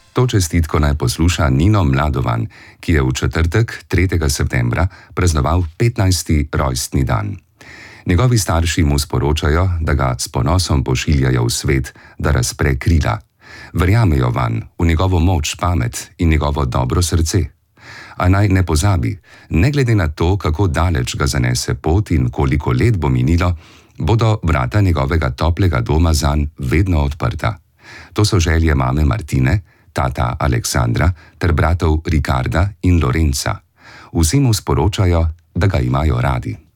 To čestitko naj posluša Nino Mladovan, ki je v četrtek, 3. septembra, praznoval 15. rojstni dan. Njegovi starši mu sporočajo, da ga s ponosom pošiljajo v svet, da razpre krila. Verjamejo vanj, v njegovo moč, pamet in njegovo dobro srce. A naj ne pozabi, ne glede na to, kako daleč ga zanese pot in koliko let bo minilo, bodo vrata njegovega toplega doma zanj vedno odprta. To so želje mame Martine, tata Aleksandra ter bratov Rikarda in Lorenca. Vsi mu sporočajo, da ga imajo radi.